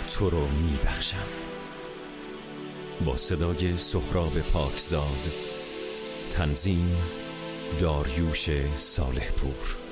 تو رو میبخشم. با صدای سهراب پاکزاد، تنظیم داریوش صالح پور.